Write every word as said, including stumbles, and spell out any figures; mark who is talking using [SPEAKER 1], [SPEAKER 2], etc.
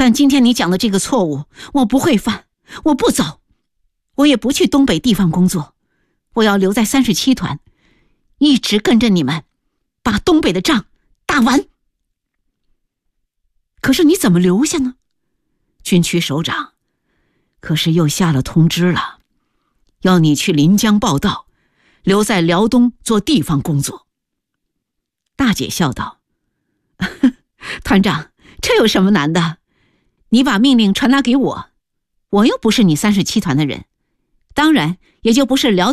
[SPEAKER 1] 但今天你讲的这个错误，我不会犯，我不走，我也不去东北地方工作，我要留在三十七团，一直跟着你们，把东北的仗打完。可是你怎么留下呢？军区首长可是又下了通知了，要你去临江报道，留在辽东做地方工作。大姐笑道：团长，这有什么难的？你把命令传达给我，我又不是你三十七团的人，当然也就不是辽